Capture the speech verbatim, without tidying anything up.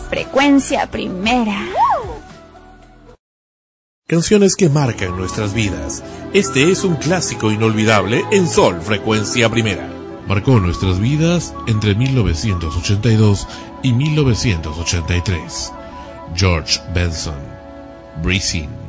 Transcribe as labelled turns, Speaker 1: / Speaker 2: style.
Speaker 1: Frecuencia Primera.
Speaker 2: Canciones que marcan nuestras vidas. Este es un clásico inolvidable en Sol Frecuencia Primera. Marcó nuestras vidas entre mil novecientos ochenta y dos y mil novecientos ochenta y tres. George Benson, Breathe In.